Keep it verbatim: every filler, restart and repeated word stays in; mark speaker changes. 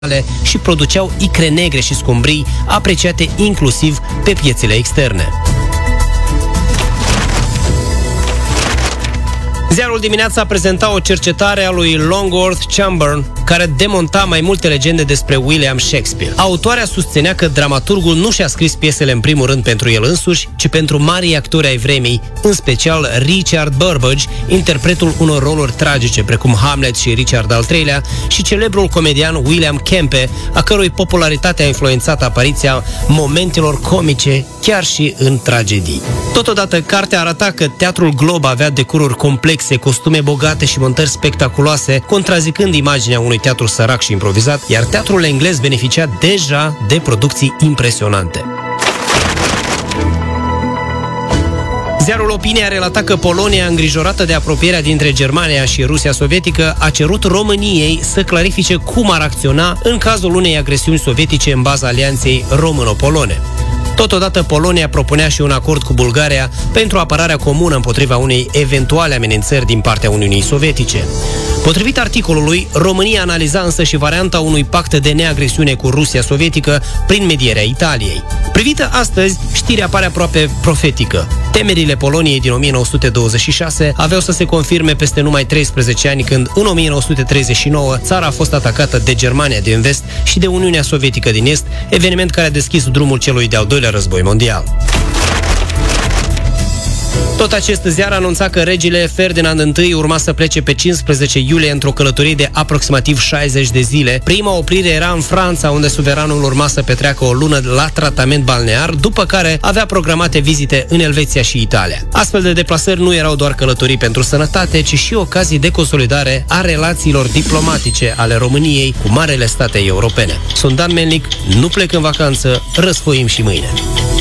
Speaker 1: și produceau icre negre și scumbrii, apreciate inclusiv pe piețele externe. Ziarul Dimineața prezenta o cercetare a lui Longworth Chamberlain, care demonta mai multe legende despre William Shakespeare. Autoarea susținea că dramaturgul nu și-a scris piesele în primul rând pentru el însuși, ci pentru marii actori ai vremii, în special Richard Burbage, interpretul unor roluri tragice precum Hamlet și Richard al treilea, și celebrul comedian William Kempe, a cărui popularitate a influențat apariția momentelor comice chiar și în tragedii. Totodată, cartea arăta că Teatrul Glob avea decoruri complexe, costume bogate și montări spectaculoase, contrazicând imaginea unui teatru sărac și improvizat, iar teatrul englez beneficia deja de producții impresionante. Ziarul Opinia relata că Polonia, îngrijorată de apropierea dintre Germania și Rusia sovietică, a cerut României să clarifice cum ar acționa în cazul unei agresiuni sovietice în baza alianței româno-polone. Totodată, Polonia propunea și un acord cu Bulgaria pentru apărarea comună împotriva unei eventuale amenințări din partea Uniunii Sovietice. Potrivit articolului, România analiza însă și varianta unui pact de neagresiune cu Rusia sovietică prin medierea Italiei. Privită astăzi, știrea pare aproape profetică. Temerile Poloniei din o mie nouă sute douăzeci și șase aveau să se confirme peste numai treisprezece ani, când în o mie nouă sute treizeci și nouă țara a fost atacată de Germania din vest și de Uniunea Sovietică din est, eveniment care a deschis drumul celui de-al doilea război mondial. Tot acest ziar anunța că regele Ferdinand I urma să plece pe cincisprezece iulie într-o călătorie de aproximativ șaizeci de zile. Prima oprire era în Franța, unde suveranul urma să petreacă o lună la tratament balnear, după care avea programate vizite în Elveția și Italia. Astfel de deplasări nu erau doar călătorii pentru sănătate, ci și ocazii de consolidare a relațiilor diplomatice ale României cu marele state europene. Sunt Dan Melnic, nu plec în vacanță, răsfoim și mâine.